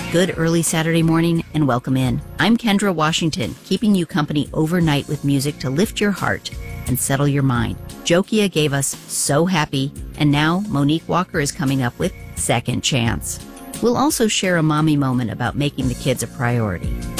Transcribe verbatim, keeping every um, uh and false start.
Good early Saturday morning and welcome in. I'm Kendra Washington, keeping you company overnight with music to lift your heart and settle your mind. Jokia gave us So Happy, and now Monique Walker is coming up with Second Chance. We'll also share a mommy moment about making the kids a priority.